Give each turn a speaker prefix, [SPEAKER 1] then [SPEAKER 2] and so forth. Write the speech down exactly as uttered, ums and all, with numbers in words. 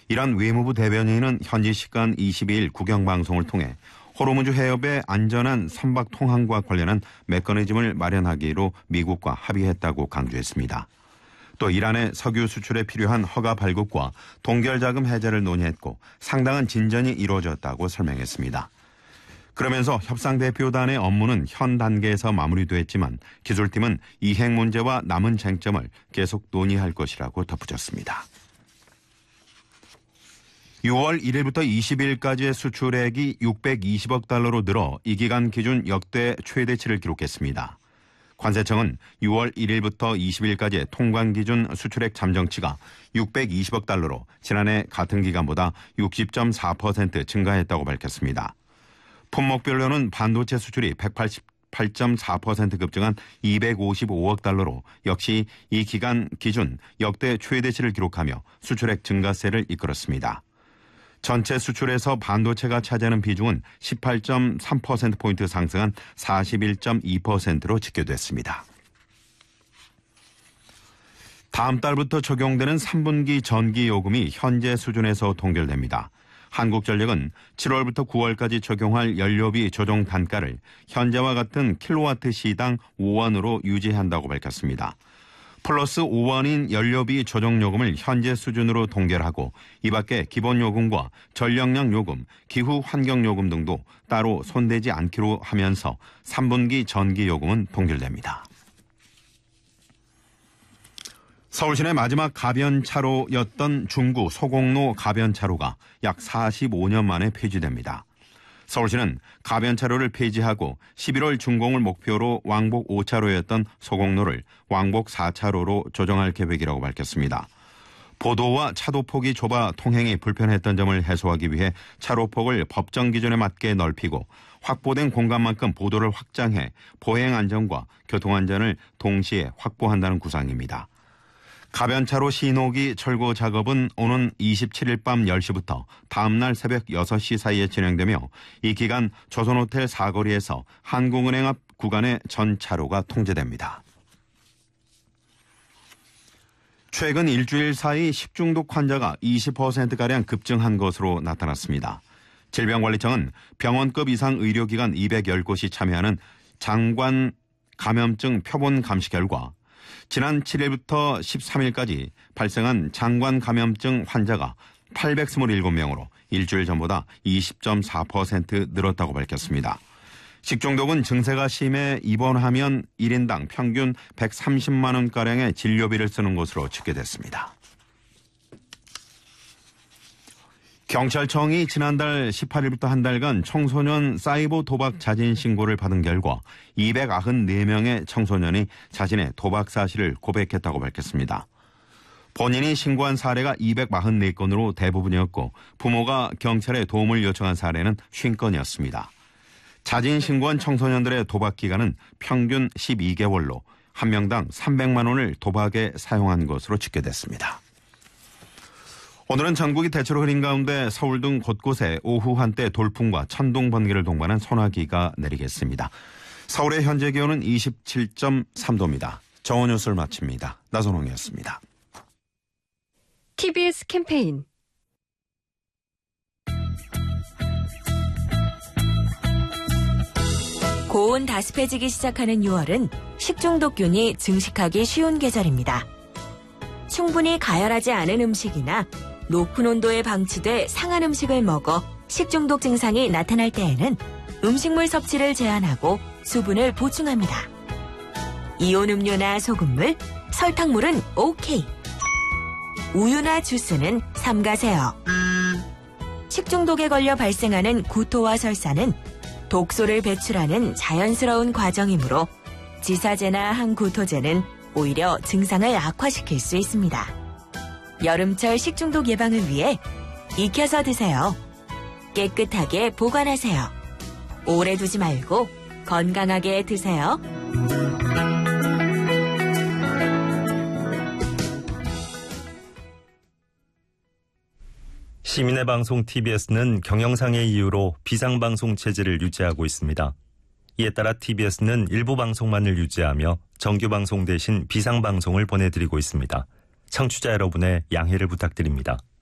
[SPEAKER 1] 이란 외무부 대변인은 현지 시간 이십이일 국영방송을 통해 호르무즈 해협의 안전한 선박 통항과 관련한 메커니즘을 마련하기로 미국과 합의했다고 강조했습니다. 또 이란의 석유 수출에 필요한 허가 발급과 동결자금 해제를 논의했고 상당한 진전이 이루어졌다고 설명했습니다. 그러면서 협상 대표단의 업무는 현 단계에서 마무리됐지만 기술팀은 이행 문제와 남은 쟁점을 계속 논의할 것이라고 덧붙였습니다. 유월 일일부터 이십일까지의 수출액이 육백이십억 달러로 늘어 이 기간 기준 역대 최대치를 기록했습니다. 관세청은 유월 일일부터 이십일까지의 통관 기준 수출액 잠정치가 육백이십억 달러로 지난해 같은 기간보다 육십 점 사 퍼센트 증가했다고 밝혔습니다. 품목별로는 반도체 수출이 백팔십팔 점 사 퍼센트 급증한 이백오십오억 달러로 역시 이 기간 기준 역대 최대치를 기록하며 수출액 증가세를 이끌었습니다. 전체 수출에서 반도체가 차지하는 비중은 십팔 점 삼 퍼센트포인트 상승한 사십일 점 이 퍼센트로 집계됐습니다. 다음 달부터 적용되는 삼 분기 전기요금이 현재 수준에서 동결됩니다. 한국전력은 칠월부터 구월까지 적용할 연료비 조정 단가를 현재와 같은 킬로와트 시당 오 원으로 유지한다고 밝혔습니다. 플러스 오 원인 연료비 조정요금을 현재 수준으로 동결하고 이 밖에 기본요금과 전력량 요금, 기후환경요금 등도 따로 손대지 않기로 하면서 삼 분기 전기요금은 동결됩니다. 서울시내 마지막 가변차로였던 중구 소곡로 가변차로가 약 사십오 년 만에 폐지됩니다. 서울시는 가변차로를 폐지하고 십일월 준공을 목표로 왕복 오 차로였던 소곡로를 왕복 사 차로로 조정할 계획이라고 밝혔습니다. 보도와 차도폭이 좁아 통행이 불편했던 점을 해소하기 위해 차로폭을 법정 기준에 맞게 넓히고 확보된 공간만큼 보도를 확장해 보행 안전과 교통 안전을 동시에 확보한다는 구상입니다. 가변차로 신호기 철거 작업은 오는 이십칠일 밤 열 시부터 다음날 새벽 여섯 시 사이에 진행되며 이 기간 조선호텔 사거리에서 한국은행 앞 구간의 전 차로가 통제됩니다. 최근 일주일 사이 식중독 환자가 이십 퍼센트가량 급증한 것으로 나타났습니다. 질병관리청은 병원급 이상 의료기관 이백십 곳이 참여하는 장관 감염증 표본 감시 결과 지난 칠일부터 십삼일까지 발생한 장관 감염증 환자가 팔백이십칠 명으로 일주일 전보다 이십 점 사 퍼센트 늘었다고 밝혔습니다. 식중독은 증세가 심해 입원하면 일 인당 평균 백삼십만 원가량의 진료비를 쓰는 것으로 집계됐습니다. 경찰청이 지난달 십팔일부터 한 달간 청소년 사이버 도박 자진 신고를 받은 결과 이백구십사 명의 청소년이 자신의 도박 사실을 고백했다고 밝혔습니다. 본인이 신고한 사례가 이백사십사 건으로 대부분이었고 부모가 경찰에 도움을 요청한 사례는 오십 건이었습니다. 자진 신고한 청소년들의 도박 기간은 평균 십이 개월로 한 명당 삼백만 원을 도박에 사용한 것으로 집계됐습니다. 오늘은 전국이 대체로 흐린 가운데 서울 등 곳곳에 오후 한때 돌풍과 천둥 번개를 동반한 소나기가 내리겠습니다. 서울의 현재 기온은 이십칠 점 삼 도입니다. 정원 뉴스를 마칩니다. 나선홍이었습니다.
[SPEAKER 2] 티비에스 캠페인
[SPEAKER 3] 고온 다습해지기 시작하는 유월은 식중독균이 증식하기 쉬운 계절입니다. 충분히 가열하지 않은 음식이나 높은 온도에 방치돼 상한 음식을 먹어 식중독 증상이 나타날 때에는 음식물 섭취를 제한하고 수분을 보충합니다. 이온 음료나 소금물, 설탕물은 오케이. 우유나 주스는 삼가세요. 식중독에 걸려 발생하는 구토와 설사는 독소를 배출하는 자연스러운 과정이므로 지사제나 항구토제는 오히려 증상을 악화시킬 수 있습니다. 여름철 식중독 예방을 위해 익혀서 드세요. 깨끗하게 보관하세요. 오래 두지 말고 건강하게 드세요.
[SPEAKER 4] 시민의 방송 티비에스는 경영상의 이유로 비상방송 체제를 유지하고 있습니다. 이에 따라 티비에스는 일부 방송만을 유지하며 정규방송 대신 비상방송을 보내드리고 있습니다. 청취자 여러분의 양해를 부탁드립니다.